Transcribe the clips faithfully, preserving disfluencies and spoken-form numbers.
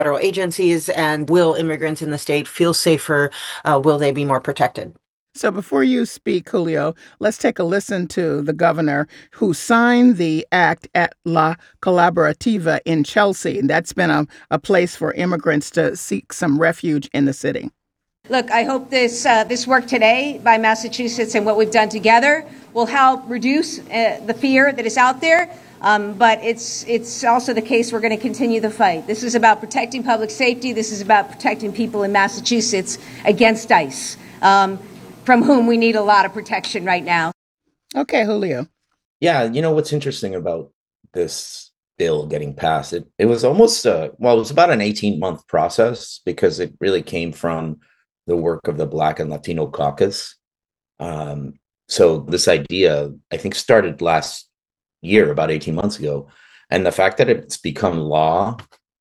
federal agencies, and will immigrants in the state feel safer? Uh, will they be more protected? So before you speak, Julio, let's take a listen to the governor who signed the act at La Colaborativa in Chelsea. And that's been a, a place for immigrants to seek some refuge in the city. Look, I hope this uh, this work today by Massachusetts and what we've done together will help reduce uh, the fear that is out there. Um, but it's it's also the case we're going to continue the fight. This is about protecting public safety. This is about protecting people in Massachusetts against ICE, um, from whom we need a lot of protection right now. Okay, Julio. Yeah, you know what's interesting about this bill getting passed? It it was almost a, well, it was about an eighteen month process because it really came from the work of the Black and Latino Caucus. Um, so this idea, I think, started last year, about eighteen months ago. And the fact that it's become law,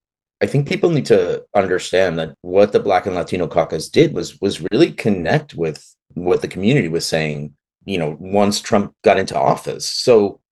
I think people need to understand that what the Black and Latino Caucus did was was really connect with what the community was saying, you know, once Trump got into office. So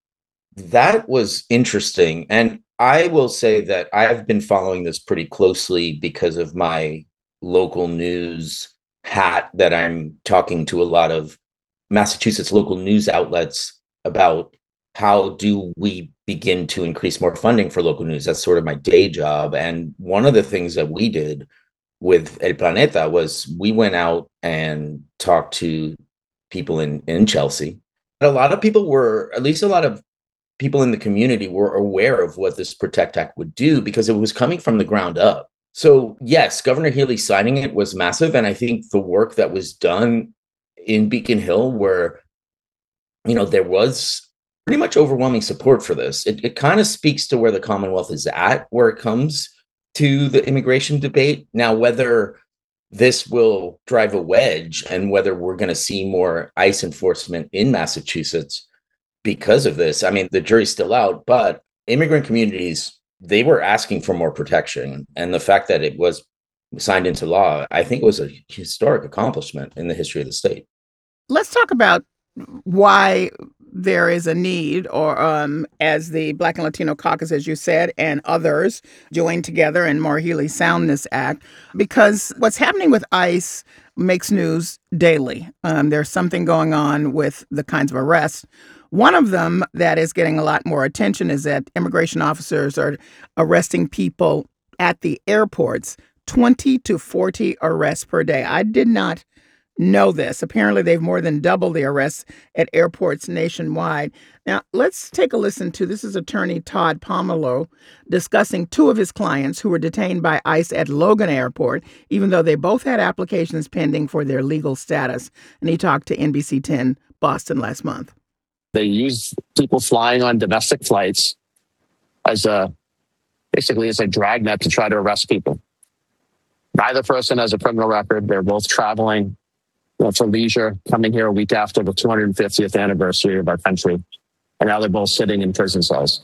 that was interesting. And I will say that I've been following this pretty closely because of my local news hat, that I'm talking to a lot of Massachusetts local news outlets about how do we begin to increase more funding for local news. That's sort of my day job. And one of the things that we did with El Planeta was we went out and talked to people in, in Chelsea. A lot of people were, at least a lot of people in the community were aware of what this Protect Act would do because it was coming from the ground up. So yes, Governor Healey signing it was massive. And I think the work that was done in Beacon Hill, where, you know, there was pretty much overwhelming support for this. It, it kind of speaks to where the Commonwealth is at, where it comes to the immigration debate. Now, whether this will drive a wedge and whether we're going to see more ICE enforcement in Massachusetts because of this, I mean, the jury's still out, but immigrant communities, they were asking for more protection. And the fact that it was signed into law, I think it was a historic accomplishment in the history of the state. Let's talk about why there is a need, or um, as the Black and Latino Caucus, as you said, and others joined together and Maura Healey signed this act, because what's happening with ICE makes news daily. Um, there's something going on with the kinds of arrests. One of them that is getting a lot more attention is that immigration officers are arresting people at the airports, twenty to forty arrests per day. I did not know this. Apparently, they've more than doubled the arrests at airports nationwide. Now, let's take a listen to, this is attorney Todd Pomelo discussing two of his clients who were detained by ICE at Logan Airport, even though they both had applications pending for their legal status. And he talked to N B C ten Boston last month. They use people flying on domestic flights as a, basically as a dragnet to try to arrest people. Neither person has a criminal record. They're both traveling, you know, for leisure, coming here a week after the two hundred fiftieth anniversary of our country. And now they're both sitting in prison cells.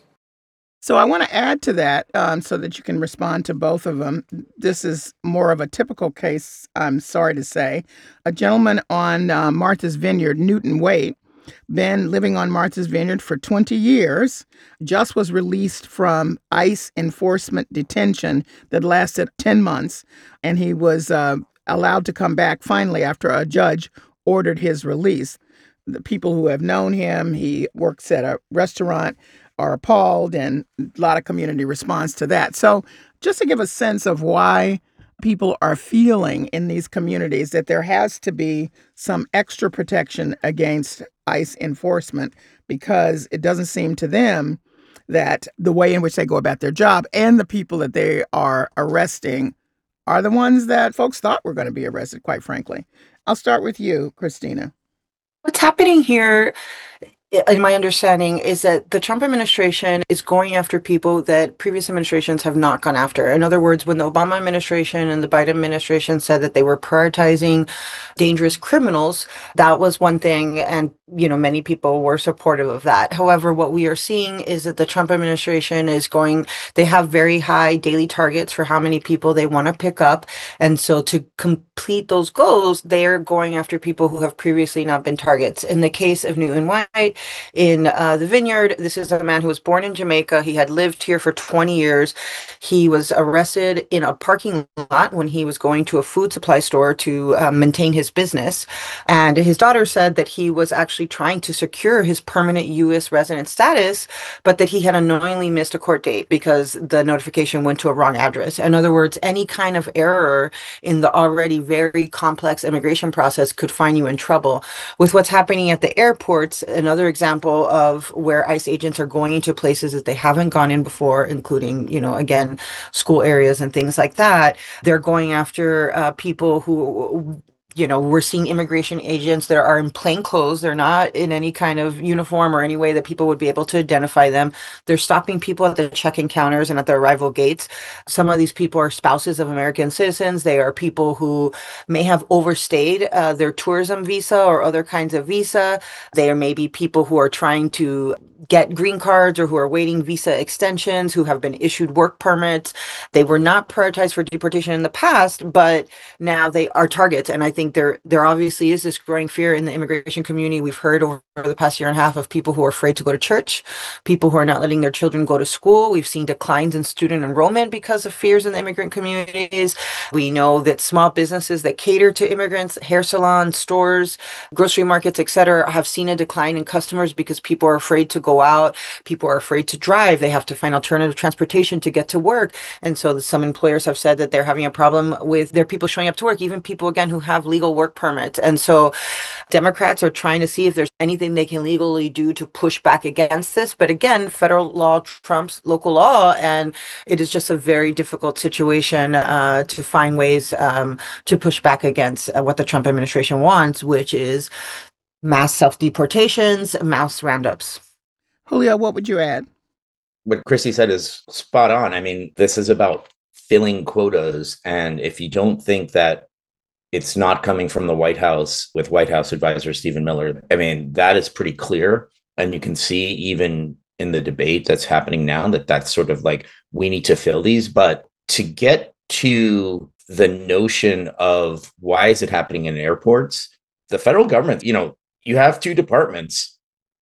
So I want to add to that um, so that you can respond to both of them. This is more of a typical case, I'm sorry to say. A gentleman on uh, Martha's Vineyard, Newton Waite, been living on Martha's Vineyard for twenty years, just was released from ICE enforcement detention that lasted ten months. And he was uh, allowed to come back finally after a judge ordered his release. The people who have known him, he works at a restaurant, are appalled, and a lot of community response to that. So just to give a sense of why people are feeling in these communities that there has to be some extra protection against ICE enforcement, because it doesn't seem to them that the way in which they go about their job and the people that they are arresting are the ones that folks thought were going to be arrested, quite frankly. I'll start with you, Christina. What's happening here, in my understanding, is that the Trump administration is going after people that previous administrations have not gone after. In other words, when the Obama administration and the Biden administration said that they were prioritizing dangerous criminals, that was one thing. And, you know, many people were supportive of that. However, what we are seeing is that the Trump administration is going, they have very high daily targets for how many people they want to pick up. And so to complete those goals, they are going after people who have previously not been targets. In the case of Newton White, in uh, the Vineyard. This is a man who was born in Jamaica. He had lived here for twenty years. He was arrested in a parking lot when he was going to a food supply store to uh, maintain his business. And his daughter said that he was actually trying to secure his permanent U S resident status, but that he had unknowingly missed a court date because the notification went to a wrong address. In other words, any kind of error in the already very complex immigration process could find you in trouble. With what's happening at the airports, another example of where ICE agents are going into places that they haven't gone in before, including, you know, again, school areas and things like that. They're going after uh, people who, you know, we're seeing immigration agents that are in plain clothes. They're not in any kind of uniform or any way that people would be able to identify them. They're stopping people at the check-in counters and at the arrival gates. Some of these people are spouses of American citizens. They are people who may have overstayed uh, their tourism visa or other kinds of visa. They are maybe people who are trying to get green cards or who are waiting visa extensions, who have been issued work permits. They were not prioritized for deportation in the past, but now they are targets. And I think there there obviously is this growing fear in the immigration community. We've heard over the past year and a half of people who are afraid to go to church, people who are not letting their children go to school. We've seen declines in student enrollment because of fears in the immigrant communities. We know that small businesses that cater to immigrants, hair salons, stores, grocery markets, et cetera, have seen a decline in customers because people are afraid to go out. People are afraid to drive. They have to find alternative transportation to get to work. And so some employers have said that they're having a problem with their people showing up to work, even people, again, who have legal work permits. And so Democrats are trying to see if there's anything they can legally do to push back against this. But again, federal law trumps local law, and it is just a very difficult situation uh, to find ways um, to push back against uh, what the Trump administration wants, which is mass self-deportations, mass roundups. Julio, what would you add? What Chrissy said is spot on. I mean, this is about filling quotas. And if you don't think that it's not coming from the White House with White House advisor Stephen Miller, I mean, that is pretty clear. And you can see even in the debate that's happening now that that's sort of like, we need to fill these. But to get to the notion of why is it happening in airports, the federal government, you know, you have two departments,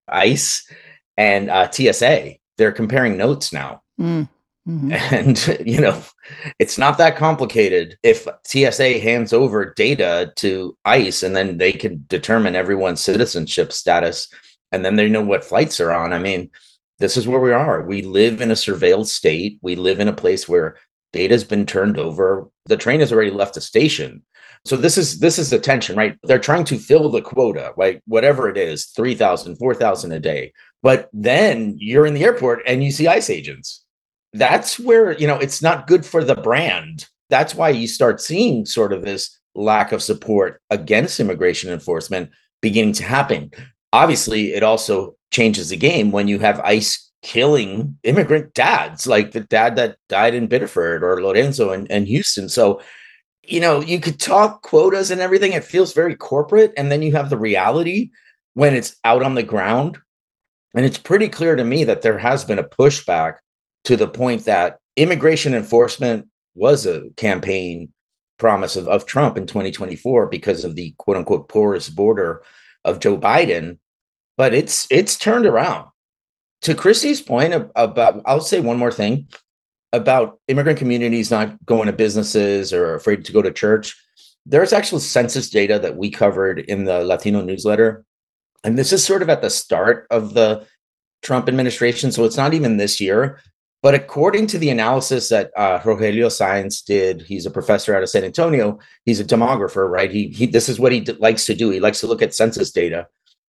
ICE and uh, T S A. They're comparing notes now. Mm. Mm-hmm. And, you know, it's not that complicated. If T S A hands over data to ICE and then they can determine everyone's citizenship status and then they know what flights are on. I mean, this is where we are. We live in a surveilled state. We live in a place where data has been turned over. The train has already left the station. So this is this is the tension, right? They're trying to fill the quota, right? Whatever it is, three thousand, four thousand a day. But then you're in the airport and you see ICE agents. That's where, you know, it's not good for the brand. That's why you start seeing sort of this lack of support against immigration enforcement beginning to happen. Obviously, it also changes the game when you have ICE killing immigrant dads, like the dad that died in Biddeford or Lorenzo and, and Houston. So, you know, you could talk quotas and everything. It feels very corporate. And then you have the reality when it's out on the ground. And it's pretty clear to me that there has been a pushback to the point that immigration enforcement was a campaign promise of, of Trump in twenty twenty-four because of the quote unquote porous border of Joe Biden. But it's it's turned around. To Chrissy's point about, I'll say one more thing about immigrant communities not going to businesses or afraid to go to church. There's actual census data that we covered in the Latino newsletter. And this is sort of at the start of the Trump administration. So it's not even this year. But according to the analysis that uh, Rogelio Sáenz did, he's a professor out of San Antonio. He's a demographer, right? He, he this is what he d- likes to do. He likes to look at census data.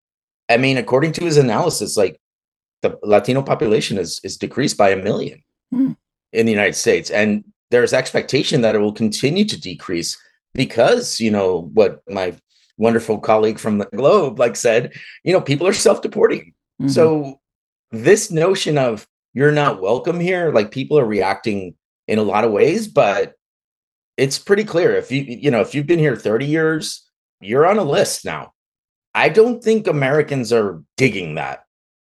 I mean, according to his analysis, like the Latino population is, is decreased by a million mm. in the United States. And there's expectation that it will continue to decrease because, you know, what my wonderful colleague from the Globe like said, you know, people are self-deporting. Mm-hmm. So this notion of you're not welcome here, like people are reacting in a lot of ways, but it's pretty clear. If you, you know, if you've been here thirty years, you're on a list now. I don't think Americans are digging that.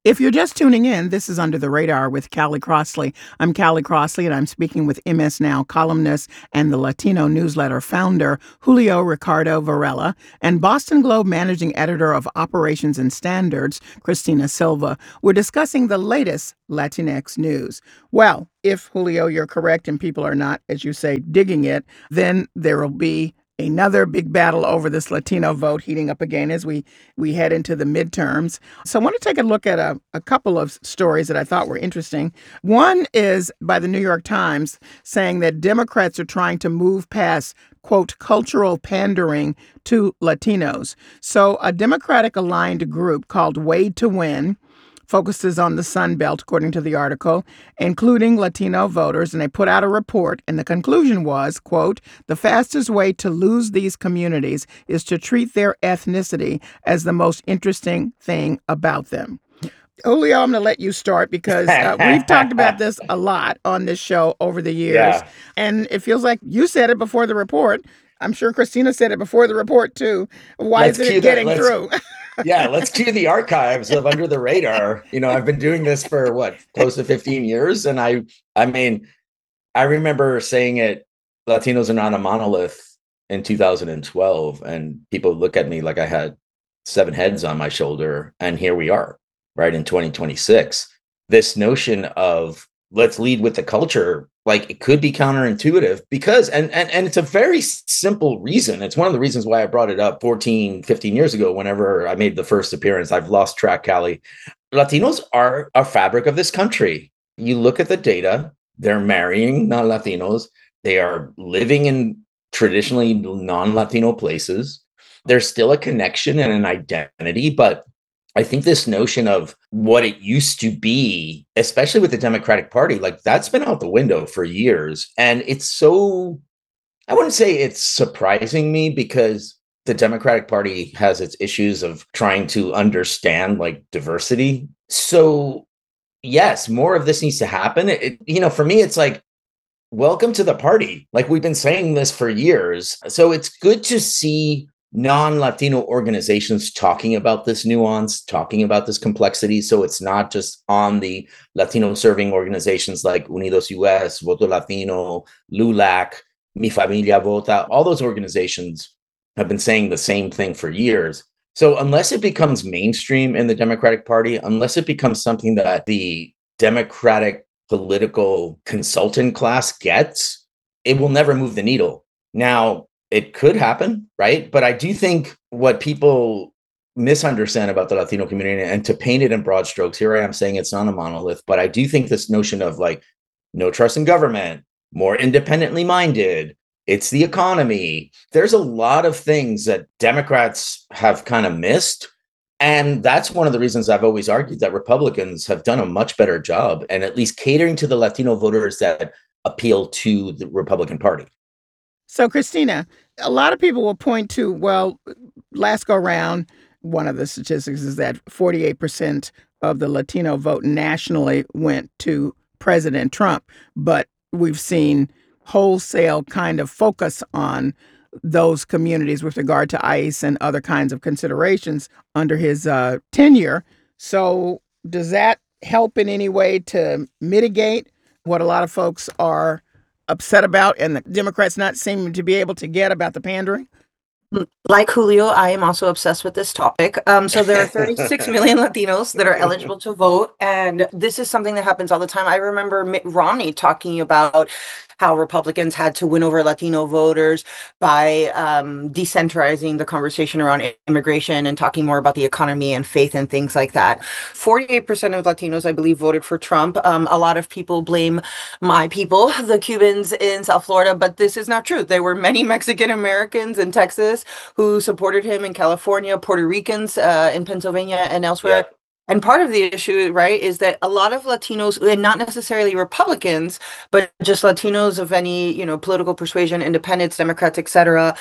If you're just tuning in, this is Under the Radar with Callie Crossley. I'm Callie Crossley, and I'm speaking with M S Now columnist and the Latino newsletter founder, Julio Ricardo Varela, and Boston Globe managing editor of Operations and Standards, Christina Silva. We're discussing the latest Latinx news. Well, if, Julio, you're correct and people are not, as you say, digging it, then there will be another big battle over this Latino vote heating up again as we, we head into the midterms. So I want to take a look at a, a couple of stories that I thought were interesting. One is by the New York Times saying that Democrats are trying to move past, quote, cultural pandering to Latinos. So a Democratic-aligned group called Way to Win focuses on the Sun Belt, according to the article, including Latino voters, and they put out a report, and the conclusion was, quote, the fastest way to lose these communities is to treat their ethnicity as the most interesting thing about them. Julio, I'm going to let you start because uh, we've talked about this a lot on this show over the years, yeah. And it feels like you said it before the report. I'm sure Christina said it before the report, too. Why Let's isn't it getting through? Yeah, let's cue the archives of Under the Radar. You know, I've been doing this for what, close to fifteen years. And I, I mean, I remember saying it, Latinos are not a monolith in two thousand twelve. And people look at me like I had seven heads on my shoulder. And here we are, right, in twenty twenty-six. This notion of let's lead with the culture, like it could be counterintuitive because, and, and, and it's a very simple reason. It's one of the reasons why I brought it up fourteen, fifteen years ago, whenever I made the first appearance. I've lost track, Callie. Latinos are a fabric of this country. You look at the data, they're marrying non-Latinos. They are living in traditionally non-Latino places. There's still a connection and an identity, but I think this notion of what it used to be, especially with the Democratic Party, like that's been out the window for years. And it's so, I wouldn't say it's surprising me because the Democratic Party has its issues of trying to understand like diversity. So yes, more of this needs to happen. It, you know, for me, it's like, welcome to the party. Like we've been saying this for years. So it's good to see non-Latino organizations talking about this nuance, talking about this complexity. So it's not just on the Latino serving organizations like Unidos U S, Voto Latino, LULAC, Mi Familia Vota. All those organizations have been saying the same thing for years. So unless it becomes mainstream in the Democratic Party, unless it becomes something that the Democratic political consultant class gets, it will never move the needle. Now, it could happen, right? But I do think what people misunderstand about the Latino community, and to paint it in broad strokes, here I am saying it's not a monolith, but I do think this notion of like no trust in government, more independently minded, it's the economy. There's a lot of things that Democrats have kind of missed. And that's one of the reasons I've always argued that Republicans have done a much better job and at least catering to the Latino voters that appeal to the Republican Party. So, Christina, a lot of people will point to, well, last go round, one of the statistics is that forty-eight percent of the Latino vote nationally went to President Trump. But we've seen wholesale kind of focus on those communities with regard to ICE and other kinds of considerations under his uh, tenure. So does that help in any way to mitigate what a lot of folks are upset about and the Democrats not seeming to be able to get about the pandering? Like Julio, I am also obsessed with this topic. Um, so there are thirty-six million Latinos that are eligible to vote. And this is something that happens all the time. I remember Mitt Romney talking about how Republicans had to win over Latino voters by um, decentralizing the conversation around immigration and talking more about the economy and faith and things like that. forty-eight percent of Latinos, I believe, voted for Trump. Um, a lot of people blame my people, the Cubans in South Florida, but this is not true. There were many Mexican Americans in Texas who supported him in California, Puerto Ricans uh, in Pennsylvania and elsewhere. Yeah. And part of the issue, right, is that a lot of Latinos, and not necessarily Republicans, but just Latinos of any, you know, political persuasion, independents, Democrats, et cetera,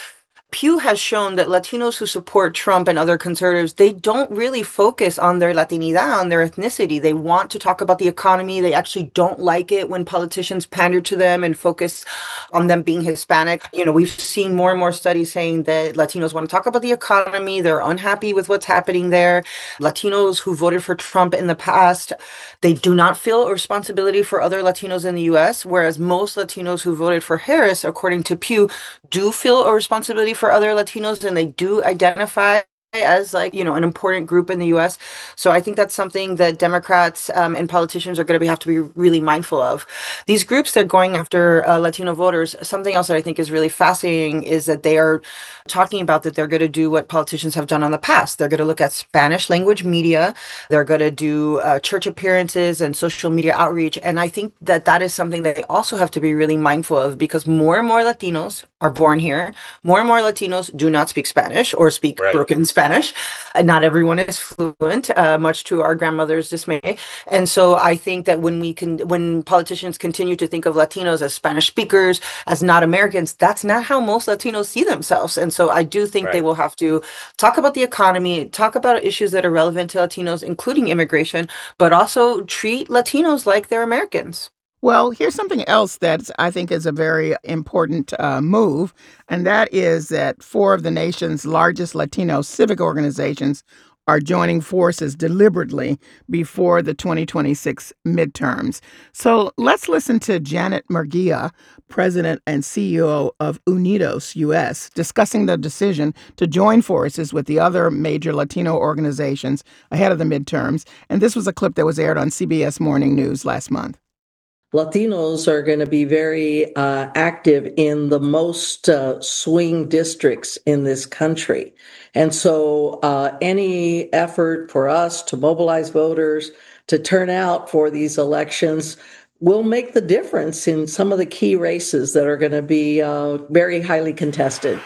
Pew has shown that Latinos who support Trump and other conservatives, they don't really focus on their Latinidad, on their ethnicity. They want to talk about the economy. They actually don't like it when politicians pander to them and focus on them being Hispanic. You know, we've seen more and more studies saying that Latinos want to talk about the economy. They're unhappy with what's happening there. Latinos who voted for Trump in the past, they do not feel a responsibility for other Latinos in the U S, whereas most Latinos who voted for Harris, according to Pew, do feel a responsibility for other Latinos, and they do identify as, like, you know, an important group in the U S. So I think that's something that Democrats um, and politicians are going to be, have to be really mindful of. These groups that are going after uh, Latino voters, something else that I think is really fascinating is that they are talking about that they're going to do what politicians have done in the past. They're going to look at Spanish language media. They're going to do uh, church appearances and social media outreach. And I think that that is something that they also have to be really mindful of, because more and more Latinos are born here. More and more Latinos do not speak Spanish or speak Right. broken Spanish. Uh, not everyone is fluent, uh, much to our grandmother's dismay. And so I think that when we can, when politicians continue to think of Latinos as Spanish speakers, as not Americans, that's not how most Latinos see themselves. And so I do think they Right. will have to talk about the economy, talk about issues that are relevant to Latinos, including immigration, but also treat Latinos like they're Americans. Well, here's something else that I think is a very important uh, move, and that is that four of the nation's largest Latino civic organizations are joining forces deliberately before the twenty twenty-six midterms. So let's listen to Janet Murguia, president and C E O of Unidos U S, discussing the decision to join forces with the other major Latino organizations ahead of the midterms. And this was a clip that was aired on C B S Morning News last month. Latinos are going to be very uh, active in the most uh, swing districts in this country. And so uh, any effort for us to mobilize voters to turn out for these elections will make the difference in some of the key races that are going to be uh, very highly contested.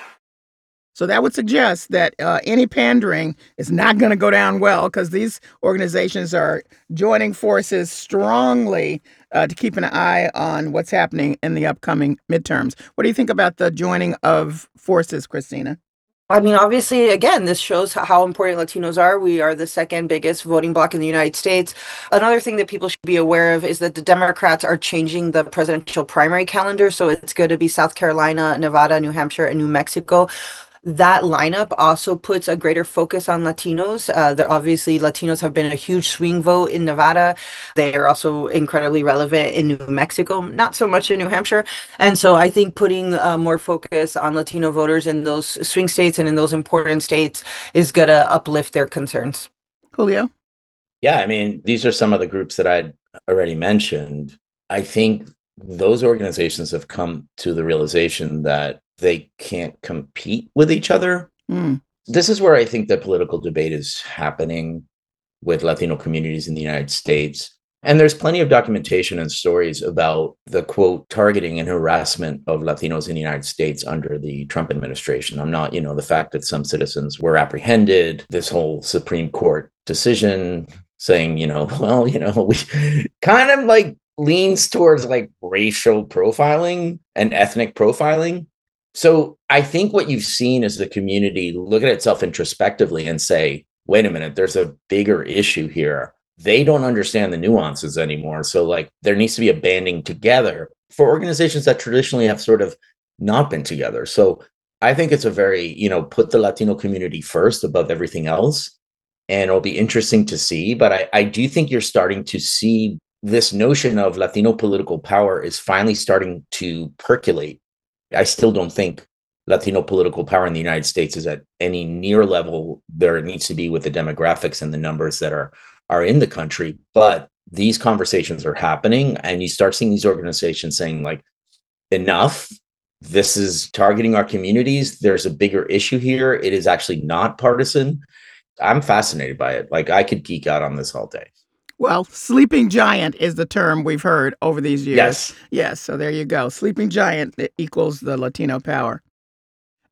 So that would suggest that uh, any pandering is not going to go down well, because these organizations are joining forces strongly uh, to keep an eye on what's happening in the upcoming midterms. What do you think about the joining of forces, Christina? I mean, obviously, again, this shows how- how important Latinos are. We are the second biggest voting bloc in the United States. Another thing that people should be aware of is that the Democrats are changing the presidential primary calendar. So it's going to be South Carolina, Nevada, New Hampshire, and New Mexico. That lineup also puts a greater focus on Latinos. Uh, that obviously Latinos have been a huge swing vote in Nevada. They are also incredibly relevant in New Mexico, not so much in New Hampshire. And so I think putting uh, more focus on Latino voters in those swing states and in those important states is going to uplift their concerns. Julio? Yeah, I mean, these are some of the groups that I'd already mentioned. I think those organizations have come to the realization that they can't compete with each other. Mm. This is where I think the political debate is happening with Latino communities in the United States. And there's plenty of documentation and stories about the, quote, targeting and harassment of Latinos in the United States under the Trump administration. I'm not, you know, the fact that some citizens were apprehended, this whole Supreme Court decision saying, you know, well, you know, we kind of like leans towards like racial profiling and ethnic profiling. So I think what you've seen is the community look at itself introspectively and say, wait a minute, there's a bigger issue here. They don't understand the nuances anymore. So like there needs to be a banding together for organizations that traditionally have sort of not been together. So I think it's a very, you know, put the Latino community first above everything else. And it'll be interesting to see. But I, I do think you're starting to see this notion of Latino political power is finally starting to percolate. I still don't think Latino political power in the United States is at any near level there it needs to be with the demographics and the numbers that are are in the country. But these conversations are happening, and you start seeing these organizations saying, like, enough. This is targeting our communities. There's a bigger issue here. It is actually not partisan. I'm fascinated by it. Like, I could geek out on this all day. Well, sleeping giant is the term we've heard over these years. Yes. Yes. So there you go. Sleeping giant equals the Latino power.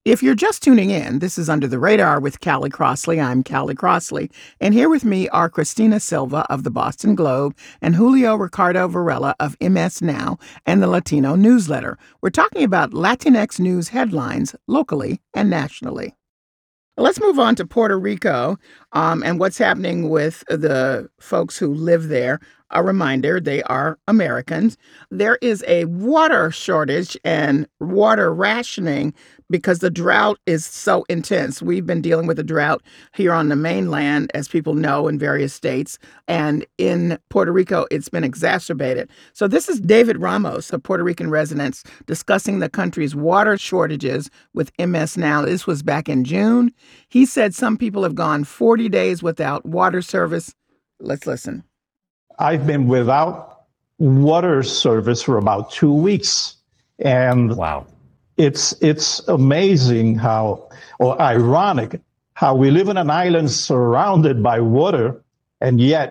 If you're just tuning in, this is Under the Radar with Callie Crossley. I'm Callie Crossley, and here with me are Christina Silva of the Boston Globe and Julio Ricardo Varela of M S Now and the Latino Newsletter. We're talking about Latinx news headlines locally and nationally. Let's move on to Puerto Rico um, and what's happening with the folks who live there. A reminder, they are Americans. There is a water shortage and water rationing because the drought is so intense. We've been dealing with a drought here on the mainland, as people know, in various states. And in Puerto Rico, it's been exacerbated. So this is David Ramos, a Puerto Rican resident, discussing the country's water shortages with M S Now. This was back in June. He said some people have gone forty days without water service. Let's listen. I've been without water service for about two weeks. And wow. It's it's amazing how, or ironic, how we live in an island surrounded by water, and yet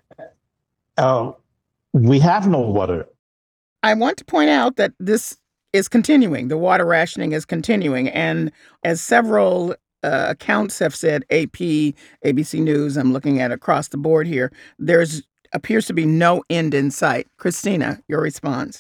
uh, we have no water. I want to point out that this is continuing. The water rationing is continuing. And as several uh, accounts have said, A P, A B C News, I'm looking at across the board here, there's appears to be no end in sight. Christina, your response.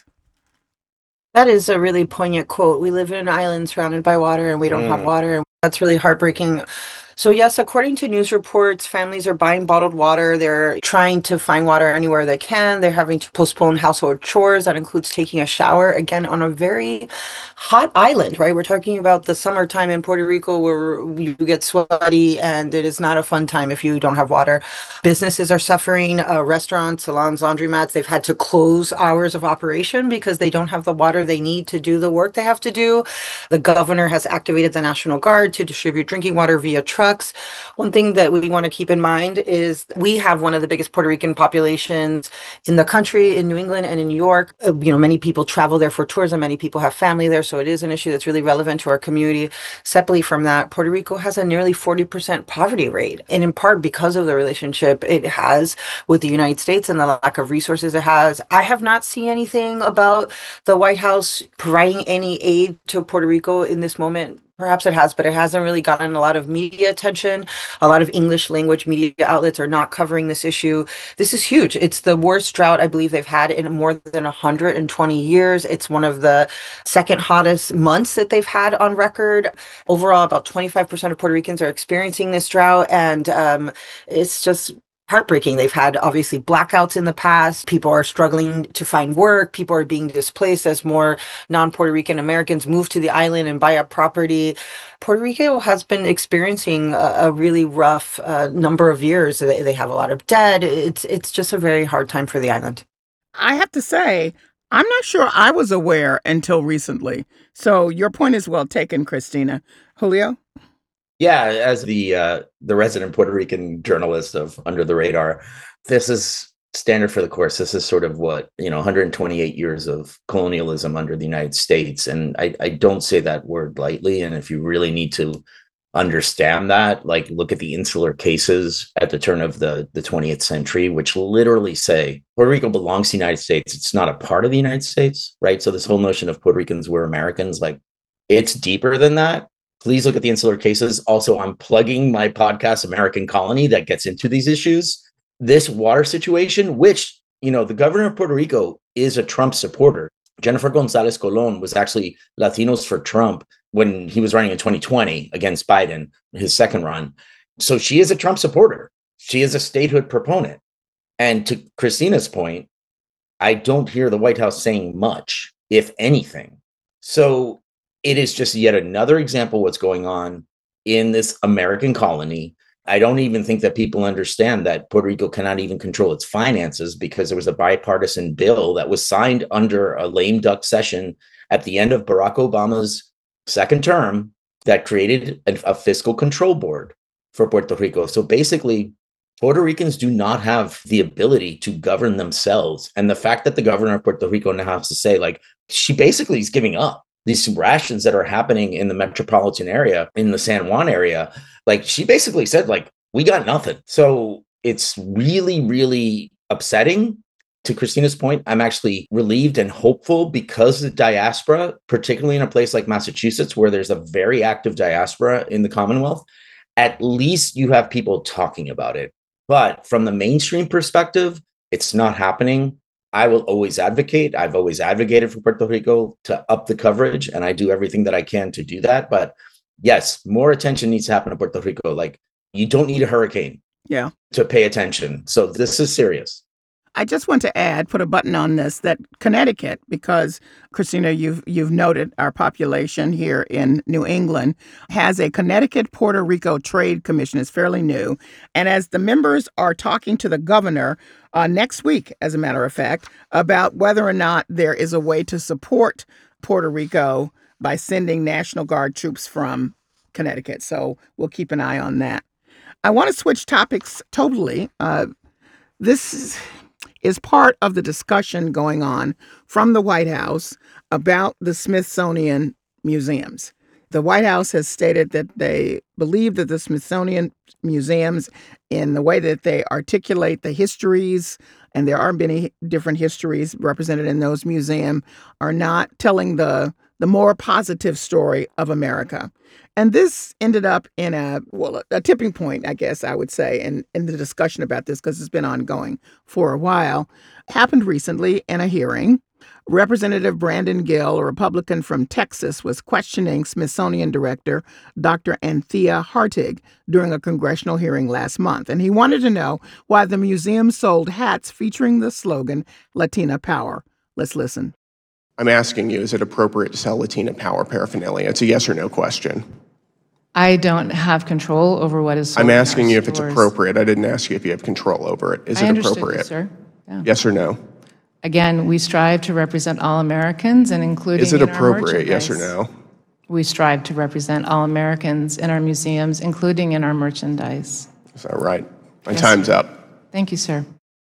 That is a really poignant quote. We live in an island surrounded by water and we don't mm. have water. And that's really heartbreaking. So yes, according to news reports, families are buying bottled water. They're trying to find water anywhere they can. They're having to postpone household chores. That includes taking a shower, again, on a very hot island, right? We're talking about the summertime in Puerto Rico where you get sweaty and it is not a fun time if you don't have water. Businesses are suffering, uh, restaurants, salons, laundromats. They've had to close hours of operation because they don't have the water they need to do the work they have to do. The governor has activated the National Guard to distribute drinking water via trucks. One thing that we want to keep in mind is we have one of the biggest Puerto Rican populations in the country, in New England and in New York. Uh, you know, many people travel there for tourism. Many people have family there. So it is an issue that's really relevant to our community. Separately from that, Puerto Rico has a nearly forty percent poverty rate. And in part because of the relationship it has with the United States and the lack of resources it has. I have not seen anything about the White House providing any aid to Puerto Rico in this moment. Perhaps it has, but it hasn't really gotten a lot of media attention. A lot of English language media outlets are not covering this issue. This is huge. It's the worst drought I believe they've had in more than one hundred twenty years. It's one of the second hottest months that they've had on record. Overall, about twenty-five percent of Puerto Ricans are experiencing this drought, and um, it's just heartbreaking. They've had obviously blackouts in the past. People are struggling to find work. People are being displaced as more non-Puerto Rican Americans move to the island and buy up property. Puerto Rico has been experiencing a, a really rough uh, number of years. They, they have a lot of debt. It's it's just a very hard time for the island. I have to say, I'm not sure I was aware until recently. So your point is well taken, Christina. Julio? Yeah, as the uh, the resident Puerto Rican journalist of Under the Radar, this is standard for the course. This is sort of what, you know, one hundred twenty-eight years of colonialism under the United States. And I, I don't say that word lightly. And if you really need to understand that, like look at the insular cases at the turn of the, the twentieth century, which literally say Puerto Rico belongs to the United States. It's not a part of the United States, right? So this whole notion of Puerto Ricans were Americans, like it's deeper than that. Please look at the insular cases. Also, I'm plugging my podcast, American Colony, that gets into these issues. This water situation, which, you know, the governor of Puerto Rico is a Trump supporter. Jennifer Gonzalez Colon was actually Latinos for Trump when he was running in twenty twenty against Biden, his second run. So she is a Trump supporter. She is a statehood proponent. And to Christina's point, I don't hear the White House saying much, if anything. So it is just yet another example of what's going on in this American colony. I don't even think that people understand that Puerto Rico cannot even control its finances because there was a bipartisan bill that was signed under a lame duck session at the end of Barack Obama's second term that created a, a fiscal control board for Puerto Rico. So basically, Puerto Ricans do not have the ability to govern themselves. And the fact that the governor of Puerto Rico now has to say, like, she basically is giving up. These rations that are happening in the metropolitan area, in the San Juan area, like she basically said, like, we got nothing. So it's really, really upsetting To Christina's point, I'm actually relieved and hopeful because the diaspora, particularly in a place like Massachusetts, where there's a very active diaspora in the Commonwealth, at least you have people talking about it. But from the mainstream perspective, it's not happening. I will always advocate. I've always advocated for Puerto Rico to up the coverage, and I do everything that I can to do that. But yes, more attention needs to happen to Puerto Rico. Like, you don't need a hurricane Yeah. to pay attention. So this is serious. I just want to add, put a button on this, that Connecticut, because Christina, you've you've noted our population here in New England, has a Connecticut Puerto Rico Trade Commission. It's fairly new. And as the members are talking to the governor uh, next week, as a matter of fact, about whether or not there is a way to support Puerto Rico by sending National Guard troops from Connecticut. So we'll keep an eye on that. I want to switch topics totally. Uh, this is... is part of the discussion going on from the White House about the Smithsonian museums. The White House has stated that they believe that the Smithsonian museums, in the way that they articulate the histories, and there are many different histories represented in those museums, are not telling the the more positive story of America. And this ended up in a, well, a tipping point, I guess I would say, in, in the discussion about this, because it's been ongoing for a while. Happened recently in a hearing. Representative Brandon Gill, a Republican from Texas, was questioning Smithsonian Director Doctor Anthea Hartig during a congressional hearing last month. And he wanted to know why the museum sold hats featuring the slogan, Latina Power. Let's listen. I'm asking you, is it appropriate to sell Latina Power paraphernalia? It's a yes or no question. I don't have control over what is sold. I'm asking in you our if it's stores. appropriate. I didn't ask you if you have control over it. Is I it understood you, appropriate? sir. Yeah. Yes or no? Again, we strive to represent all Americans, and including Is it in our appropriate? Yes or merchandise. no? We strive to represent all Americans in our museums, including in our merchandise. Is that right? My Yes, time's sir. up. Thank you, sir.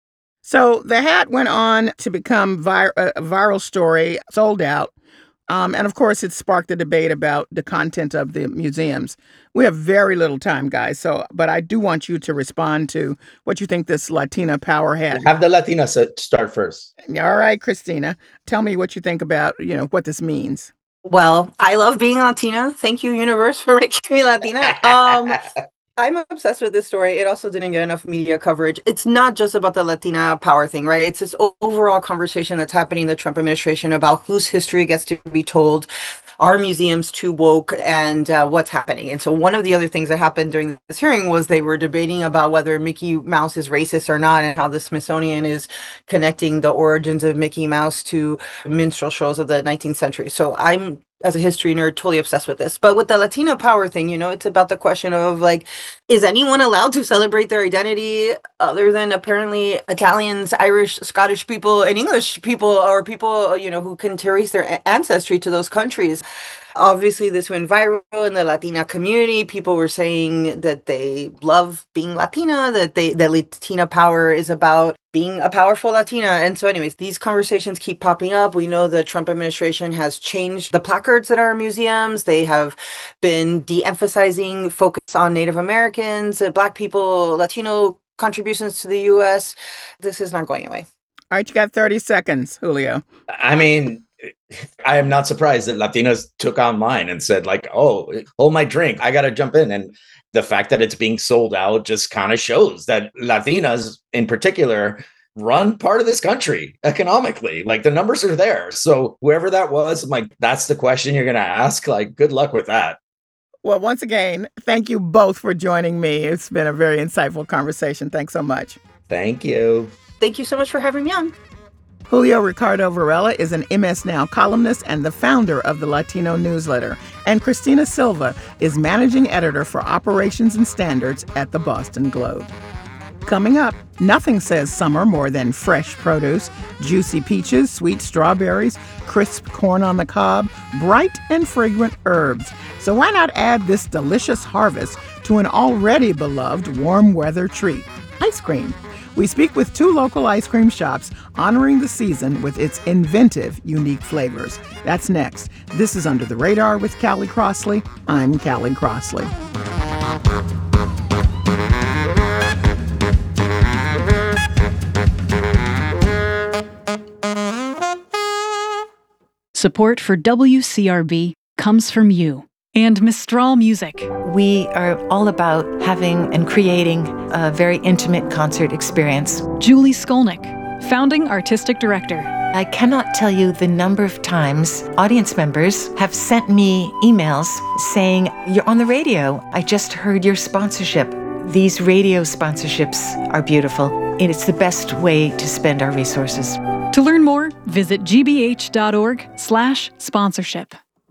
So the hat went on to become vir- a viral story, sold out. Um, and of course, it sparked a debate about the content of the museums. We have very little time, guys. So, but I do want you to respond to what you think this Latina Power hat. Have the Latinas start first. All right, Christina, tell me what you think about, you know, what this means. Well, I love being Latina. Thank you, universe, for making me Latina. Um, I'm obsessed with this story. It also didn't get enough media coverage. It's not just about the Latina power thing, right? It's this o- overall conversation that's happening in the Trump administration about whose history gets to be told. Are museums too woke, and uh, what's happening? And so one of the other things that happened during this hearing was they were debating about whether Mickey Mouse is racist or not, and how the Smithsonian is connecting the origins of Mickey Mouse to minstrel shows of the nineteenth century. So I'm, as a history nerd, totally obsessed with this. But with the Latina power thing, you know, it's about the question of, like, is anyone allowed to celebrate their identity other than apparently Italians, Irish, Scottish people, and English people, or people, you know, who can trace their a- ancestry to those countries? Obviously, this went viral in the Latina community. People were saying that they love being Latina, that they that Latina power is about being a powerful Latina. And so anyways, these conversations keep popping up. We know the Trump administration has changed the placards that are in museums. They have been de-emphasizing focus on Native Americans, uh, Black people, Latino contributions to the U S. This is not going away. All right, you got thirty seconds, Julio. I mean, I am not surprised that Latinas took online and said, like, oh, hold my drink, I got to jump in. And the fact that it's being sold out just kind of shows that Latinas in particular run part of this country economically. Like, the numbers are there. So whoever that was, I'm like, that's the question you're going to ask. Like, good luck with that. Well, once again, thank you both for joining me. It's been a very insightful conversation. Thanks so much. Thank you. Thank you so much for having me on. Julio Ricardo Varela is an M S Now columnist and the founder of the Latino newsletter. And Christina Silva is managing editor for operations and standards at the Boston Globe. Coming up, nothing says summer more than fresh produce, juicy peaches, sweet strawberries, crisp corn on the cob, bright and fragrant herbs. So why not add this delicious harvest to an already beloved warm weather treat, ice cream? We speak with two local ice cream shops honoring the season with its inventive, unique flavors. That's next. This is Under the Radar with Callie Crossley. I'm Callie Crossley. Support for W C R B comes from you and Mistral Music. We are all about having and creating a very intimate concert experience. Julie Skolnick, founding artistic director. I cannot tell you the number of times audience members have sent me emails saying, "You're on the radio. I just heard your sponsorship." These radio sponsorships are beautiful, and it's the best way to spend our resources. To learn more, visit gbh.org slash sponsorship.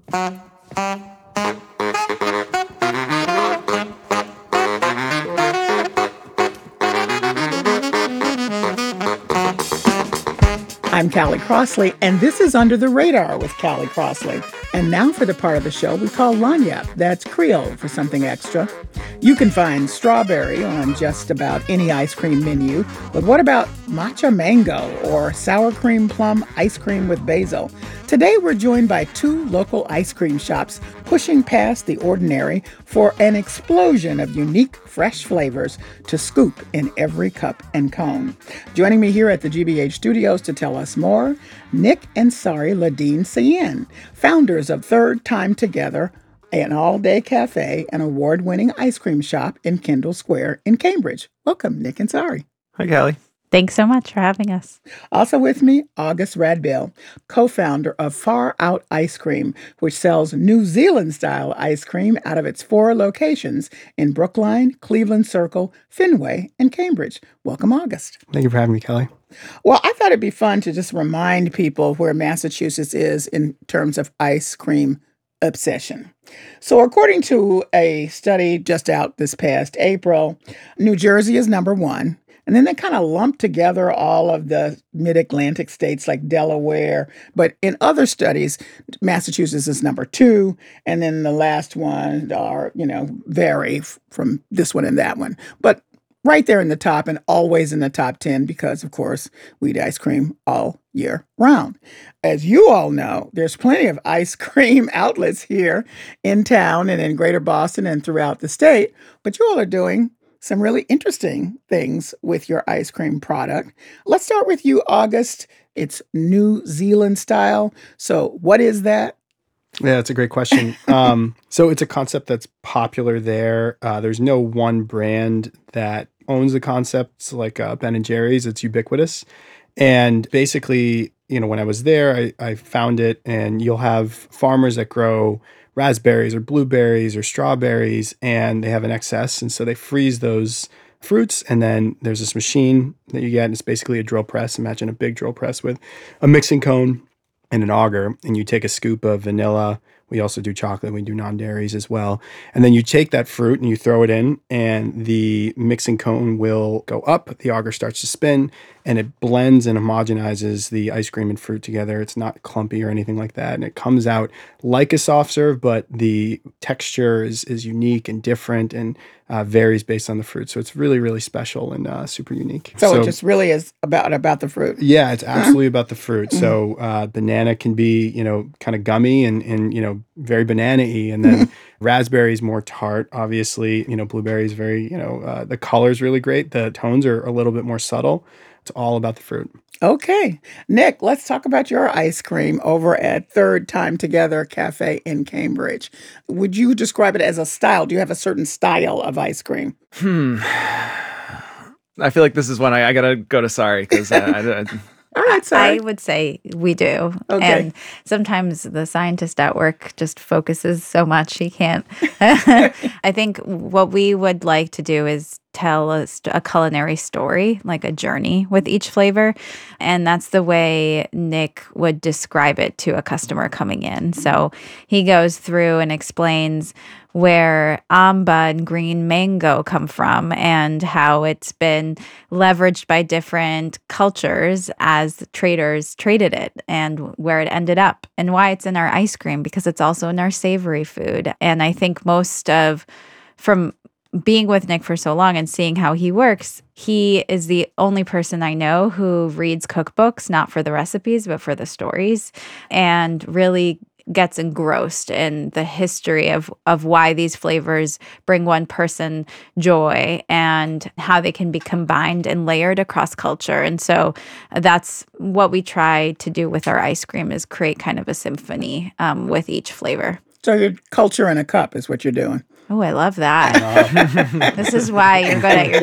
I'm Callie Crossley, and this is Under the Radar with Callie Crossley. And now for the part of the show we call Lagniappe. That's Creole for something extra. You can find strawberry on just about any ice cream menu, but what about matcha mango or sour cream plum ice cream with basil? Today we're joined by two local ice cream shops pushing past the ordinary for an explosion of unique, fresh flavors to scoop in every cup and cone. Joining me here at the G B H studios to tell us more, Nick and Sari Ladine Sayin, founders of Third Time Together, an all-day cafe and award-winning ice cream shop in Kendall Square in Cambridge. Welcome, Nick and Sari. Hi, Callie. Thanks so much for having us. Also with me, August Radbill, co-founder of Far Out Ice Cream, which sells New Zealand-style ice cream out of its four locations in Brookline, Cleveland Circle, Fenway, and Cambridge. Welcome, August. Thank you for having me, Callie. Well, I thought it'd be fun to just remind people where Massachusetts is in terms of ice cream obsession. So according to a study just out this past April, New Jersey is number one. And then they kind of lump together all of the mid-Atlantic states like Delaware. But in other studies, Massachusetts is number two. And then the last one are, you know, vary from this one and that one. But right there in the top and always in the top ten because, of course, we eat ice cream all year round. As you all know, there's plenty of ice cream outlets here in town and in Greater Boston and throughout the state. But you all are doing some really interesting things with your ice cream product. Let's start with you, August. It's New Zealand style. So what is that? Yeah, that's a great question. um, so it's a concept that's popular there. Uh, there's no one brand that owns the concept like uh, Ben and Jerry's. It's ubiquitous. And basically, you know, when I was there, I, I found it, and you'll have farmers that grow raspberries or blueberries or strawberries, and they have an excess. And so they freeze those fruits. And then there's this machine that you get. And it's basically a drill press. Imagine a big drill press with a mixing cone and an auger. And you take a scoop of vanilla. We also do chocolate. We do non-dairies as well. And then you take that fruit and you throw it in, and the mixing cone will go up. The auger starts to spin, and it blends and homogenizes the ice cream and fruit together. It's not clumpy or anything like that. And it comes out like a soft serve, but the texture is, is unique and different and uh, varies based on the fruit. So it's really, really special and uh, super unique. So, so it just really is about, about the fruit. Yeah, it's absolutely about the fruit. Mm-hmm. So uh, banana can be, you know, kind of gummy and, and you know, very banana-y. And then raspberry is more tart, obviously. You know, blueberry is very, you know, uh, the color is really great. The tones are a little bit more subtle. It's all about the fruit. Okay. Nick, let's talk about your ice cream over at Third Time Together Cafe in Cambridge. Would you describe it as a style? Do you have a certain style of ice cream? Hmm. I feel like this is when I, I got to go to Sari because I, I, I All right, Sari. I would say we do. Okay. And sometimes the scientist at work just focuses so much he can't. I think what we would like to do is tell a, a culinary story, like a journey with each flavor. And that's the way Nick would describe it to a customer coming in. So he goes through and explains where amba and green mango come from and how it's been leveraged by different cultures as traders traded it and where it ended up and why it's in our ice cream because it's also in our savory food. And I think most of, from being with Nick for so long and seeing how he works, he is the only person I know who reads cookbooks, not for the recipes, but for the stories, and really gets engrossed in the history of, of why these flavors bring one person joy and how they can be combined and layered across culture. And so that's what we try to do with our ice cream, is create kind of a symphony um, with each flavor. So your culture in a cup is what you're doing. Oh, I love that. This is why you're good at your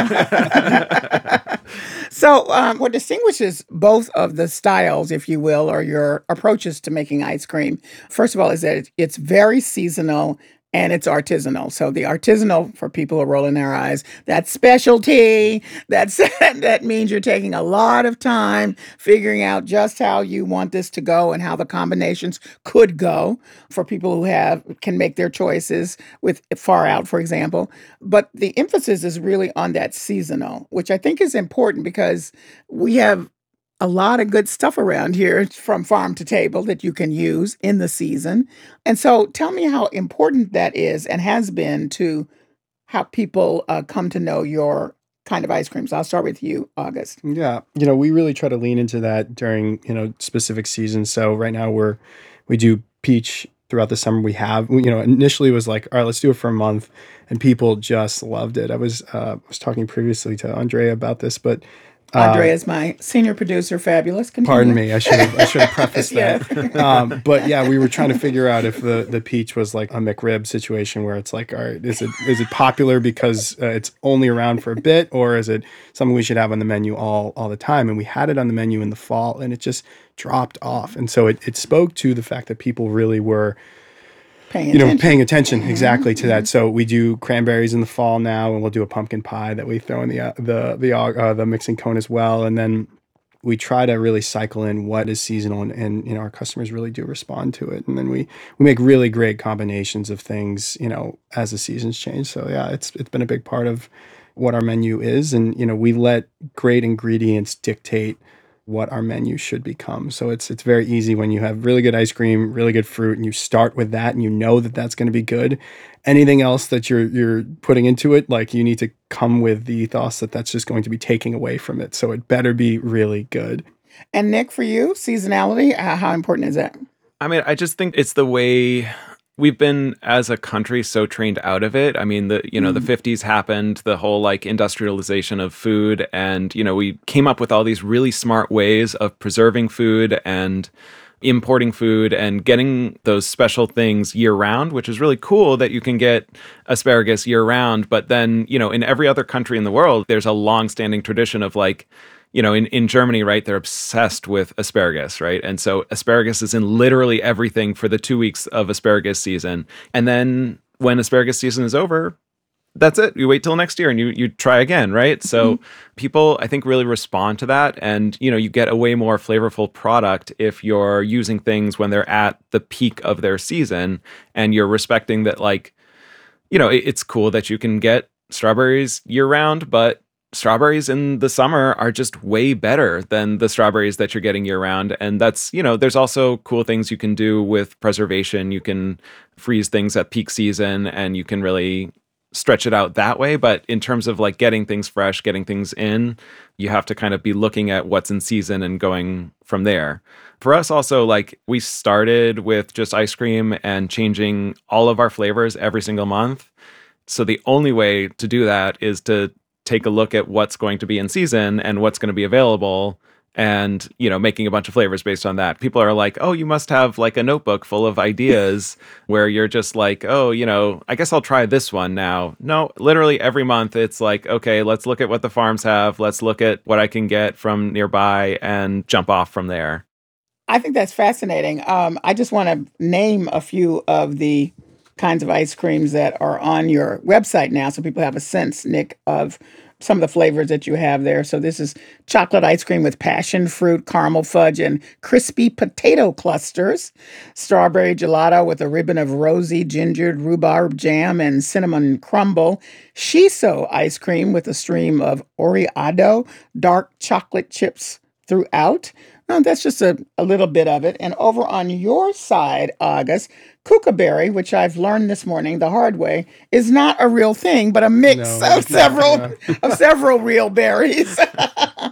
job. So um, what distinguishes both of the styles, if you will, or your approaches to making ice cream, first of all, is that it's very seasonal and it's artisanal. So the artisanal, for people who are rolling their eyes, that's specialty. That's that means you're taking a lot of time figuring out just how you want this to go and how the combinations could go for people who have can make their choices with Far Out, for example. But the emphasis is really on that seasonal, which I think is important because we have a lot of good stuff around here from farm to table that you can use in the season. And so tell me how important that is and has been to how people uh, come to know your kind of ice creams. I'll start with you, August. Yeah. You know, we really try to lean into that during, you know, specific seasons. So right now we're, we do peach throughout the summer. We have, you know, initially it was like, all right, let's do it for a month. And people just loved it. I was, uh, was talking previously to Andrea about this, but Andrea uh, is my senior producer. Fabulous. Continue. Pardon me. I should have I should have prefaced that. Um, but yeah, we were trying to figure out if the, the peach was like a McRib situation where it's like, all right, is it is it popular because uh, it's only around for a bit, or is it something we should have on the menu all all the time? And we had it on the menu in the fall, and it just dropped off. And so it it spoke to the fact that people really were Paying you know, attention. paying attention exactly to that. So we do cranberries in the fall now, and we'll do a pumpkin pie that we throw in the uh, the the uh, the mixing cone as well. And then we try to really cycle in what is seasonal, and, and you know, our customers really do respond to it. And then we we make really great combinations of things, you know, as the seasons change. So yeah, it's it's been a big part of what our menu is, and you know, we let great ingredients dictate what our menu should become. So it's it's very easy when you have really good ice cream, really good fruit, and you start with that and you know that that's going to be good. Anything else that you're you're putting into it, like, you need to come with the ethos that that's just going to be taking away from it. So it better be really good. And Nick, for you, seasonality, uh, how important is that? I mean, I just think it's the way we've been as a country so trained out of it. I mean, the you know, mm. the fifties happened, the whole like industrialization of food, and you know, we came up with all these really smart ways of preserving food and importing food and getting those special things year round, which is really cool that you can get asparagus year round. But then, you know, in every other country in the world, there's a long-standing tradition of like, you know, in, in Germany, right, they're obsessed with asparagus, right? And so asparagus is in literally everything for the two weeks of asparagus season. And then when asparagus season is over, that's it. You wait till next year and you you try again, right? So mm-hmm. people, I think, really respond to that. And, you know, you get a way more flavorful product if you're using things when they're at the peak of their season and you're respecting that, like, you know, it, it's cool that you can get strawberries year round, but strawberries in the summer are just way better than the strawberries that you're getting year round. And that's, you know, there's also cool things you can do with preservation. You can freeze things at peak season and you can really stretch it out that way. But in terms of like getting things fresh, getting things in, you have to kind of be looking at what's in season and going from there. For us also, like, we started with just ice cream and changing all of our flavors every single month. So the only way to do that is to take a look at what's going to be in season and what's going to be available, and, you know, making a bunch of flavors based on that. People are like, oh, you must have like a notebook full of ideas where you're just like, oh, you know, I guess I'll try this one now. No, literally every month it's like, okay, let's look at what the farms have. Let's look at what I can get from nearby and jump off from there. I think that's fascinating. Um, I just want to name a few of the kinds of ice creams that are on your website now so people have a sense, Nick, of some of the flavors that you have there. So this is chocolate ice cream with passion fruit, caramel fudge, and crispy potato clusters. Strawberry gelato with a ribbon of rosy gingered rhubarb jam and cinnamon crumble. Shiso ice cream with a stream of Oreado dark chocolate chips throughout. No, that's just a, a little bit of it. And over on your side, August, kookaberry, which I've learned this morning the hard way, is not a real thing, but a mix No, of several of several real berries.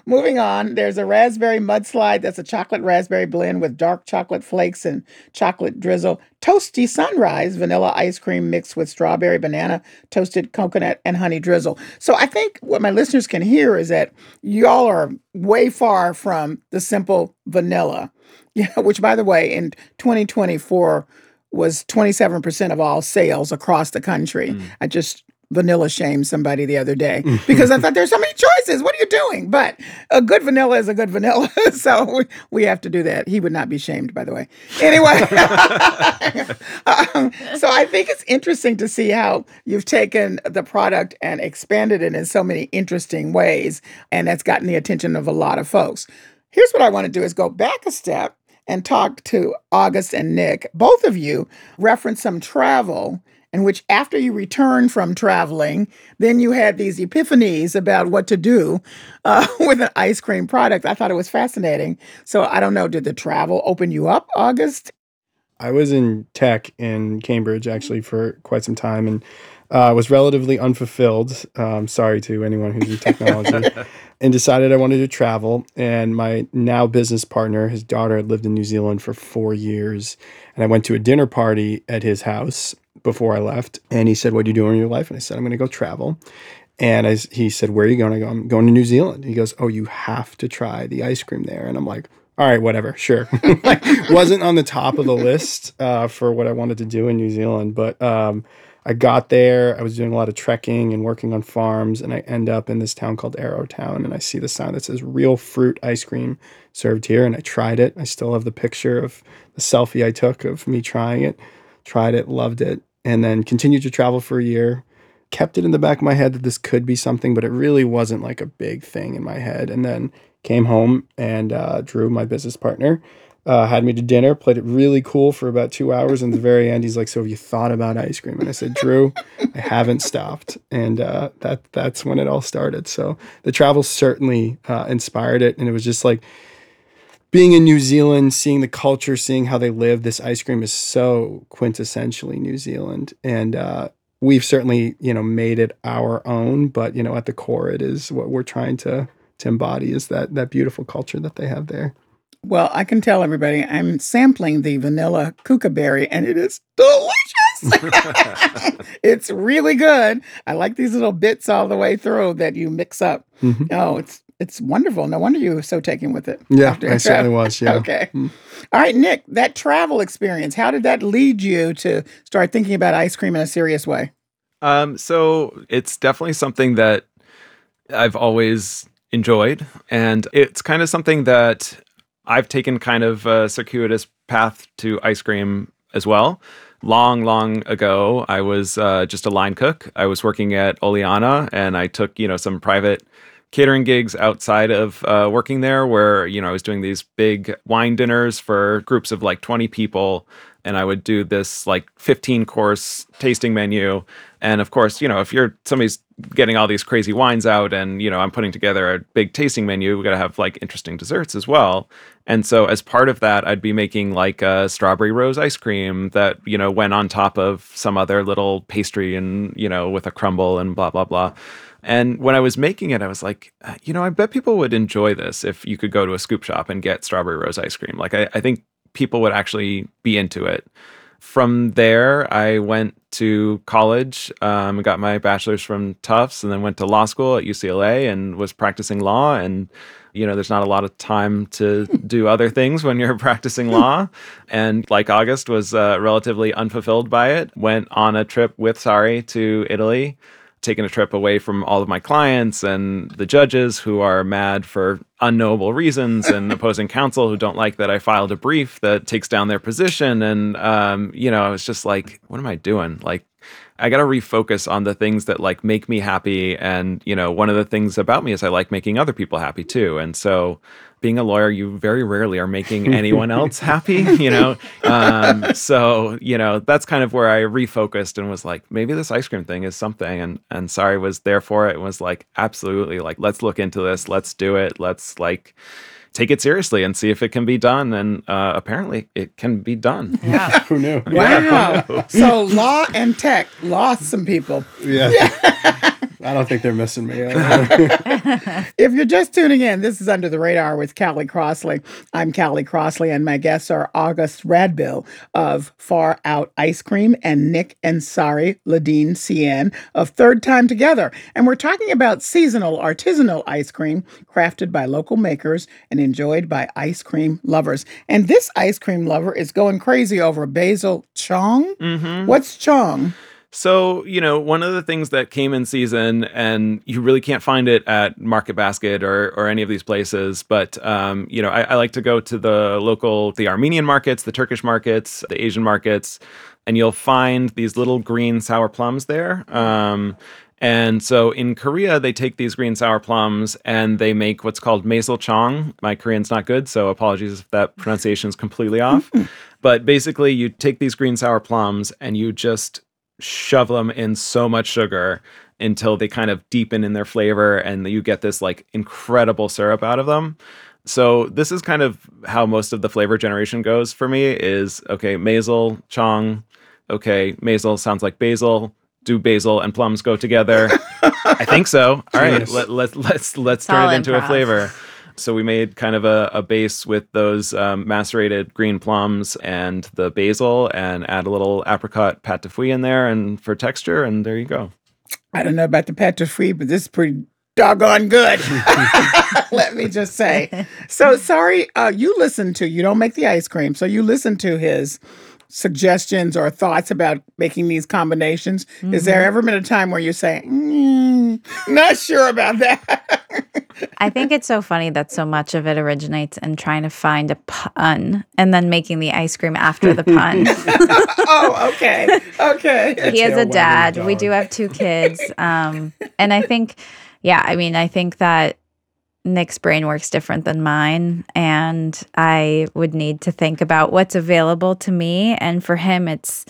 moving on, there's a raspberry mudslide. That's a chocolate raspberry blend with dark chocolate flakes and chocolate drizzle. Toasty sunrise, vanilla ice cream mixed with strawberry, banana, toasted coconut, and honey drizzle. So I think what my listeners can hear is that y'all are way far from the simple vanilla, yeah, which, by the way, in twenty twenty-four was twenty-seven percent of all sales across the country. Mm. I just vanilla shamed somebody the other day because I thought there's so many choices. What are you doing? But a good vanilla is a good vanilla. So we, we have to do that. He would not be shamed, by the way. Anyway, um, so I think it's interesting to see how you've taken the product and expanded it in so many interesting ways. And that's gotten the attention of a lot of folks. Here's what I want to do is go back a step and talk to August and Nick. Both of you referenced some travel in which after you returned from traveling, then you had these epiphanies about what to do uh, with an ice cream product. I thought it was fascinating. So I don't know, did the travel open you up, August? I was in tech in Cambridge, actually, for quite some time, and uh, was relatively unfulfilled. Um, sorry to anyone who's in technology. And decided I wanted to travel. And my now business partner, his daughter had lived in New Zealand for four years. And I went to a dinner party at his house before I left. And he said, "What are you doing in your life?" And I said, "I'm going to go travel." And I, he said, "Where are you going?" I go, "I'm going to New Zealand." He goes, "Oh, you have to try the ice cream there." And I'm like, all right, whatever, sure. Like, wasn't on the top of the list uh, for what I wanted to do in New Zealand. But um, I got there, I was doing a lot of trekking and working on farms, and I end up in this town called Arrowtown, and I see the sign that says real fruit ice cream served here, and I tried it. I still have the picture of the selfie I took of me trying it. Tried it, loved it, and then continued to travel for a year. Kept it in the back of my head that this could be something, but it really wasn't like a big thing in my head. And then came home, and uh, Drew, my business partner, Uh, had me to dinner, played it really cool for about two hours. And at the very end, he's like, "So have you thought about ice cream?" And I said, "Drew, I haven't stopped." And uh, that that's when it all started. So the travel certainly uh, inspired it. And it was just like being in New Zealand, seeing the culture, seeing how they live. This ice cream is so quintessentially New Zealand. And uh, we've certainly, you know, made it our own. But, you know, at the core, it is what we're trying to, to embody is that that beautiful culture that they have there. Well, I can tell everybody I'm sampling the vanilla kookaberry, and it is delicious. It's really good. I like these little bits all the way through that you mix up. Mm-hmm. Oh, it's it's wonderful. No wonder you were so taken with it. Yeah, I certainly was. Yeah. Okay. Mm. All right, Nick, that travel experience, how did that lead you to start thinking about ice cream in a serious way? Um, so it's definitely something that I've always enjoyed, and it's kind of something that I've taken kind of a circuitous path to ice cream as well. Long, long ago, I was uh, just a line cook. I was working at Oleana, and I took, you know, some private catering gigs outside of uh, working there where, you know, I was doing these big wine dinners for groups of like twenty people. And I would do this like fifteen course tasting menu. And of course, you know, if you're somebody's getting all these crazy wines out and, you know, I'm putting together a big tasting menu, we got to have like interesting desserts as well. And so as part of that, I'd be making like a strawberry rose ice cream that, you know, went on top of some other little pastry and, you know, with a crumble and blah, blah, blah. And when I was making it, I was like, you know, I bet people would enjoy this if you could go to a scoop shop and get strawberry rose ice cream. Like, I, I think people would actually be into it. From there, I went to college, um, got my bachelor's from Tufts, and then went to law school at U C L A and was practicing law. And, you know, there's not a lot of time to do other things when you're practicing law. And like August, was uh, relatively unfulfilled by it. Went on a trip with Sari to Italy, taken a trip away from all of my clients and the judges who are mad for unknowable reasons and opposing counsel who don't like that I filed a brief that takes down their position. And, um, you know, I was just like, what am I doing? Like, I got to refocus on the things that like make me happy. And, you know, one of the things about me is I like making other people happy too. And so being a lawyer, you very rarely are making anyone else happy, you know? Um, so, you know, that's kind of where I refocused and was like, maybe this ice cream thing is something. And, and Sari was there for it and was like, absolutely, like, let's look into this. Let's do it. Let's like take it seriously and see if it can be done. And uh, apparently it can be done. Yeah. Who knew? Wow. So law and tech lost some people. Yeah. yeah. I don't think they're missing me. If you're just tuning in, this is Under the Radar with Callie Crossley. I'm Callie Crossley, and my guests are August Radbill of Far Out Ice Cream and Nick Ansari Ladine Cien of Third Time Together. And we're talking about seasonal artisanal ice cream crafted by local makers and enjoyed by ice cream lovers. And this ice cream lover is going crazy over Basil Chong. Mm-hmm. What's Chong? So, you know, one of the things that came in season, and you really can't find it at Market Basket or, or any of these places, but, um, you know, I, I like to go to the local, the Armenian markets, the Turkish markets, the Asian markets, and you'll find these little green sour plums there. Um, and so in Korea, they take these green sour plums and they make what's called masil chong. My Korean's not good, so apologies if that pronunciation is completely off. But basically, you take these green sour plums and you just shove them in so much sugar until they kind of deepen in their flavor and you get this like incredible syrup out of them. So this is kind of how most of the flavor generation goes for me is, okay, masil, chong, okay, masil sounds like basil. Do basil and plums go together? I think so. All right, let, let, let's let's turn it into improv. a flavor. So we made kind of a, a base with those um, macerated green plums and the basil and add a little apricot pâte de fruits in there and for texture, and there you go. I don't know about the pâte de fruits, but this is pretty doggone good. Let me just say. So sorry, uh, you listen to, you don't make the ice cream, so you listen to his suggestions or thoughts about making these combinations. Mm-hmm. Is there ever been a time where you say, mm, not sure about that? I think it's so funny that so much of it originates in trying to find a pun and then making the ice cream after the pun. Oh, okay. Okay. He is a dad. We do have two kids. Um, and I think, yeah, I mean, I think that Nick's brain works different than mine, and I would need to think about what's available to me. And for him, it's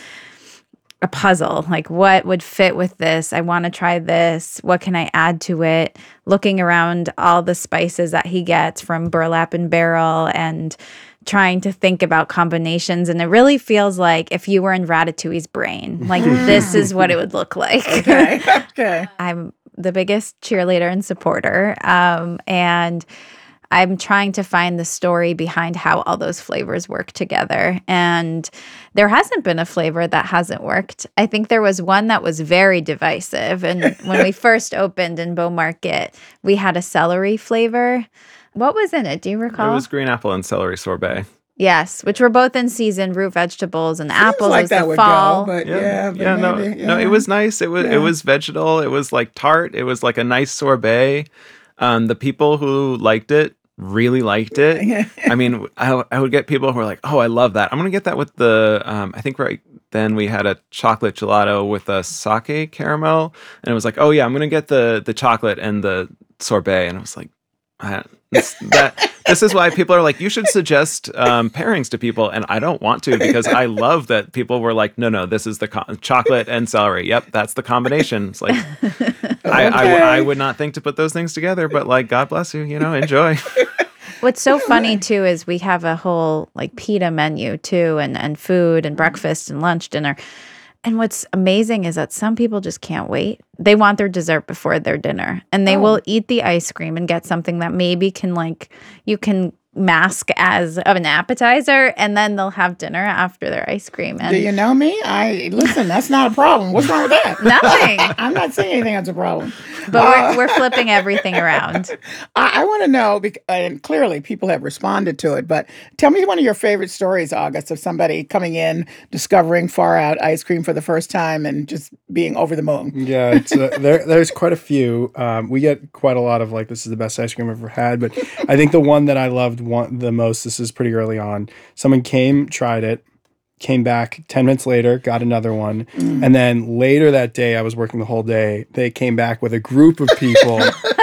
a puzzle. Like, what would fit with this? I want to try this. What can I add to it? Looking around all the spices that he gets from Burlap and Barrel and trying to think about combinations. And it really feels like if you were in Ratatouille's brain, like this is what it would look like. Okay. Okay. I'm the biggest cheerleader and supporter. Um, and I'm trying to find the story behind how all those flavors work together. And there hasn't been a flavor that hasn't worked. I think there was one that was very divisive. And when we first opened in Beau Market, we had a celery flavor. What was in it? Do you recall? It was green apple and celery sorbet. Yes, which were both in season, root vegetables and Seems apples. like was that the would fall. go, but Yeah, yeah, but yeah, no, maybe, yeah. no, it was nice. It was Yeah. it was vegetal. It was like tart. It was like a nice sorbet. Um, the people who liked it really liked it. I mean, I, I would get people who were like, "Oh, I love that. I'm gonna get that with the." Um, I think right then we had a chocolate gelato with a sake caramel, and it was like, "Oh yeah, I'm gonna get the the chocolate and the sorbet," and I was like, I, this, that this is why people are like, you should suggest um, pairings to people, and I don't want to because I love that people were like, no, no, this is the co- chocolate and celery. Yep, that's the combination. It's like Okay. I, I I would not think to put those things together, but like, God bless you, you know, enjoy. What's so funny too is we have a whole like pita menu too, and and food and breakfast and lunch, dinner. And what's amazing is that some people just can't wait. They want their dessert before their dinner, and they Oh. will eat the ice cream and get something that maybe can like you can mask as of an appetizer, and then they'll have dinner after their ice cream. And Do you know me? I listen. That's not a problem. What's wrong with that? Nothing. I'm not saying anything that's a problem. But Uh, we're, we're flipping everything around. I, I want to know, bec- and clearly people have responded to it, but tell me one of your favorite stories, August, of somebody coming in, discovering Far Out ice cream for the first time, and just being over the moon. Yeah, it's uh, there. There's quite a few. Um, we get quite a lot of like, this is the best ice cream I've ever had. But I think the one that I loved one, the most. This is pretty early on. Someone came, tried it, came back ten minutes later, got another one, Mm. and then later that day, I was working the whole day. They came back with a group of people.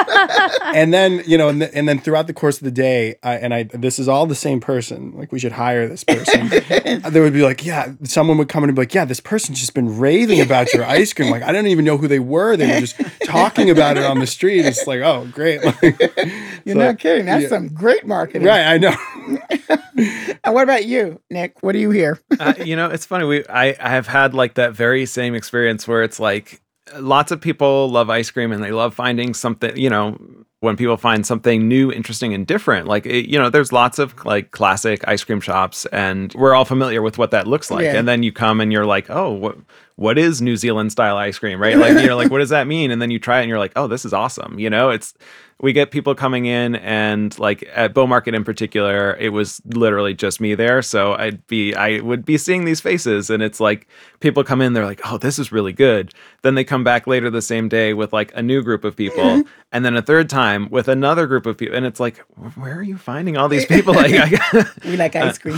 And then, you know, and, th- and then throughout the course of the day, I, and I, this is all the same person. Like, we should hire this person. They would be like, yeah, someone would come in and be like, yeah, this person's just been raving about your ice cream. Like, I didn't even know who they were. They were just talking about it on the street. It's like, oh, great. You're So, not kidding. That's yeah. some great marketing. Right, I know. And what about you, Nick? What do you hear? uh, you know, it's funny. We I I have had like that very same experience where it's like lots of people love ice cream and they love finding something, you know, when people find something new, interesting, and different. Like, it, you know, there's lots of like classic ice cream shops and we're all familiar with what that looks like. Yeah. And then you come and you're like, oh, what, what is New Zealand style ice cream, right? Like, you're like, what does that mean? And then you try it and you're like, oh, this is awesome. You know, it's, we get people coming in and like at Bow Market in particular, it was literally just me there. So I'd be, I would be seeing these faces and it's like people come in, they're like, oh, this is really good. Then they come back later the same day with like a new group of people and then a third time with another group of people. And it's like, where are you finding all these people? Like, I, we like ice cream.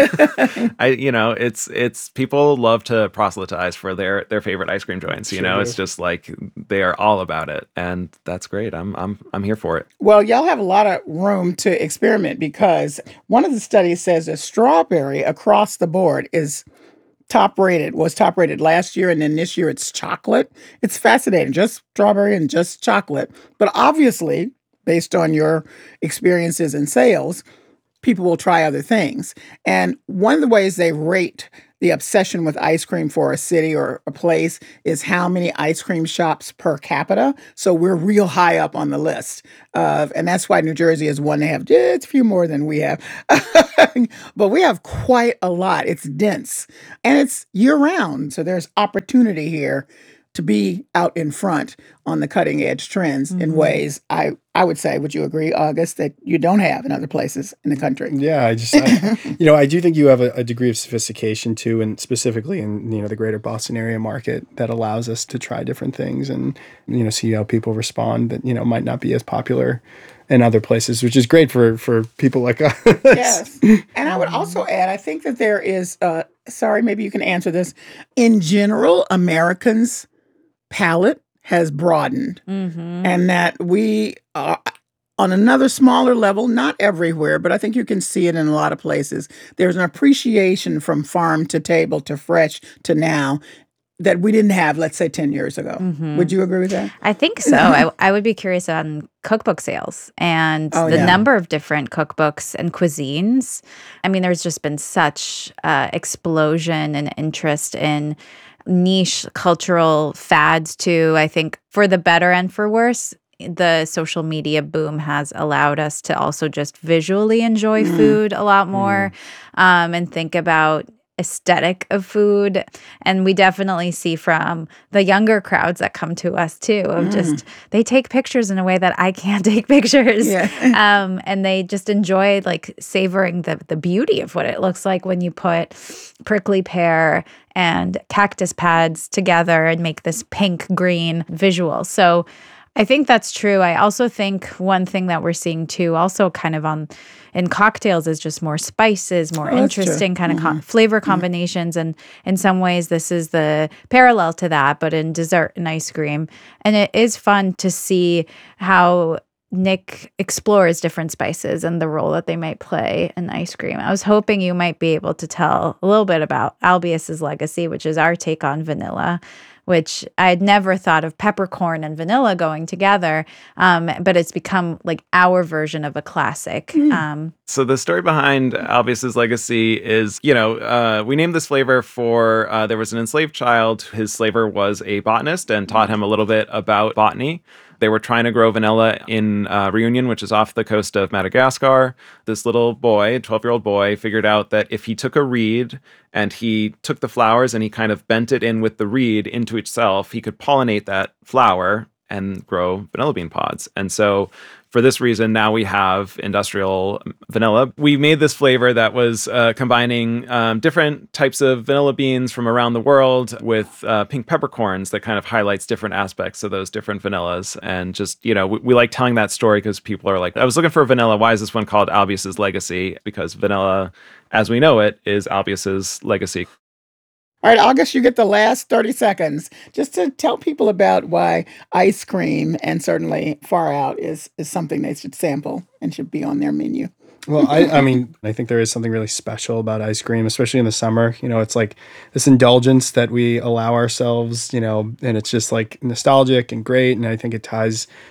I, you know, it's, it's people love to proselytize for their, their favorite ice cream joints. You Sure know, do. it's just like, they are all about it. And that's great. I'm, I'm, I'm here for it. Well, y'all have a lot of room to experiment because one of the studies says that strawberry across the board is top rated, was top rated last year, and then this year it's chocolate. It's fascinating, just strawberry and just chocolate. But obviously, based on your experiences in sales, people will try other things. And one of the ways they rate the obsession with ice cream for a city or a place is how many ice cream shops per capita. So we're real high up on the list. Of, and that's why New Jersey is one they have. It's a few more than we have. But we have quite a lot. It's dense. And it's year-round. So there's opportunity here to be out in front on the cutting edge trends mm-hmm. in ways I, I would say, would you agree, August, that you don't have in other places in the country? Yeah, I just, I, you know, I do think you have a, a degree of sophistication too, and specifically in, you know, the greater Boston area market that allows us to try different things and, you know, see how people respond that, you know, might not be as popular in other places, which is great for, for people like us. Yes. And I would also add, I think that there is, uh, sorry, maybe you can answer this. In general, Americans' palate has broadened Mm-hmm. and that we are on another smaller level, not everywhere, but I think you can see it in a lot of places. There's an appreciation from farm to table to fresh to now that we didn't have, let's say, ten years ago. Mhm. Would you agree with that? I think so. I, I would be curious on cookbook sales and Oh, the yeah. number of different cookbooks and cuisines. I mean, there's just been such uh, explosion and interest in niche cultural fads too. I think for the better and for worse, the social media boom has allowed us to also just visually enjoy Mm. food a lot more um, and think about aesthetic of food. And we definitely see from the younger crowds that come to us too of Mm. just they take pictures in a way that I can't take pictures. Yeah. um, and they just enjoy like savoring the the beauty of what it looks like when you put prickly pear and cactus pads together and make this pink green visual. So I think that's true. I also think one thing that we're seeing too, also kind of on in cocktails, is just more spices, more Oh, that's true. interesting kind of Mhm. co- flavor combinations. And in some ways, this is the parallel to that, but in dessert and ice cream. And it is fun to see how Nick explores different spices and the role that they might play in ice cream. I was hoping you might be able to tell a little bit about Albius's legacy, which is our take on vanilla, which I had never thought of peppercorn and vanilla going together, um, but it's become like our version of a classic. Um, So the story behind Albius's legacy is, you know, uh, we named this flavor for, uh, there was an enslaved child. His slaver was a botanist and taught him a little bit about botany. They were trying to grow vanilla in uh, Reunion, which is off the coast of Madagascar. This little boy, twelve-year-old boy, figured out that if he took a reed and he took the flowers and he kind of bent it in with the reed into itself, he could pollinate that flower and grow vanilla bean pods. And so for this reason, now we have industrial vanilla. We made this flavor that was uh, combining um, different types of vanilla beans from around the world with uh, pink peppercorns that kind of highlights different aspects of those different vanillas. And just, you know, we, we like telling that story because people are like, I was looking for vanilla. Why is this one called Albius's Legacy? Because vanilla, as we know it, is Albius's legacy. All right, August, you get the last thirty seconds just to tell people about why ice cream, and certainly Far Out, is, is something they should sample and should be on their menu. Well, I, I mean, I think there is something really special about ice cream, especially in the summer. You know, it's like this indulgence that we allow ourselves, you know, and it's just like nostalgic and great. And I think it ties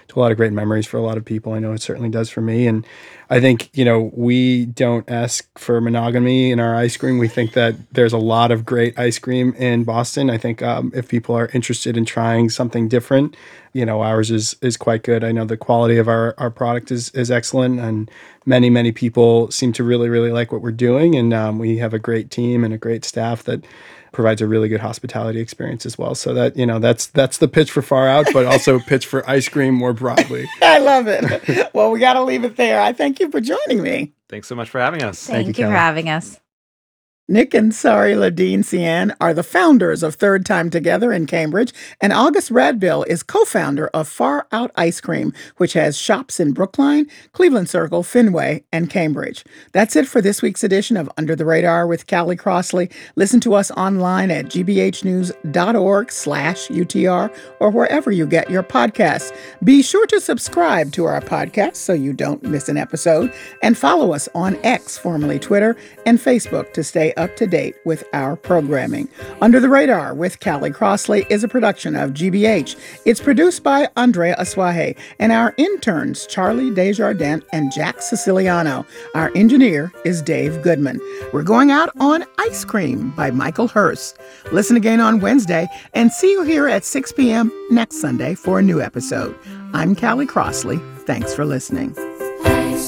to a lot of great memories for a lot of people. I know it certainly does for me. And I think, you know, we don't ask for monogamy in our ice cream. We think that there's a lot of great ice cream in Boston. I think um, if people are interested in trying something different, you know, ours is is quite good. I know the quality of our, our product is is excellent, and many, many people seem to really, really like what we're doing. And um, we have a great team and a great staff that provides a really good hospitality experience as well. So that, you know, that's that's the pitch for Far Out, but also pitch for ice cream more broadly. I love it. Well, we got to leave it there. I thank you for joining me. Thanks so much for having us. Thank, Thank you, you for having us. Nick and Sari Ladine-Cian are the founders of Third Time Together in Cambridge, and August Radbill is co-founder of Far Out Ice Cream, which has shops in Brookline, Cleveland Circle, Fenway, and Cambridge. That's it for this week's edition of Under the Radar with Callie Crossley. Listen to us online at gbhnews.org slash UTR or wherever you get your podcasts. Be sure to subscribe to our podcast so you don't miss an episode, and follow us on X, formerly Twitter, and Facebook to stay up to date with our programming. Under the Radar with Callie Crossley is a production of G B H. It's produced by Andrea Aswahe and our interns, Charlie Desjardins and Jack Siciliano. Our engineer is Dave Goodman. We're going out on Ice Cream by Michael Hurst. Listen again on Wednesday and see you here at six p.m. next Sunday for a new episode. I'm Callie Crossley. Thanks for listening.